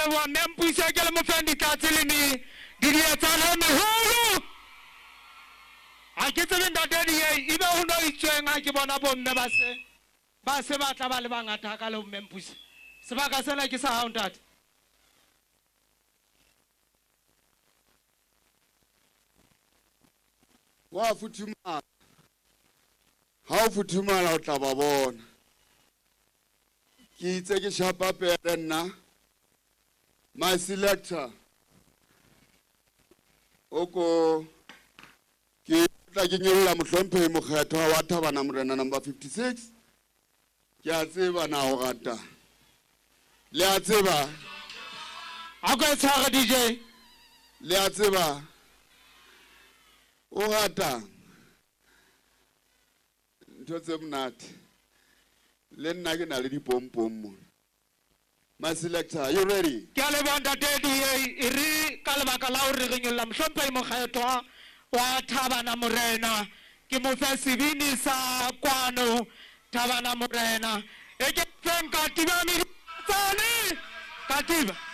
wa mempuisa ke le mofendi tlatseleni di tsa le meholo a ke tsebe ntate di ibe ho no itshwenga ke bona bomme ba se batla ba le bangata ka le mempuisa sebaka sena ke sa hao ntate wa futhumala ha o futhumala o tla ba bona ke itse ke shapa pere nna my selector oko ke tla ke nyolla mohlomphehi mokgetho wa Thabana Morena number 56 ke a tseba na o rata le a tseba a go tshwara DJ le a tseba o rata ntho tse monate le nna ke na le dipompom mo my selector you ready ke le bonda dedi iri ka lebaka la hore re nyolla mohlomphehi mokgetho wa Thabana Morena ke mo fa sebini sa kwano Thabana Morena e ke tsenka tiba mi tsane katiba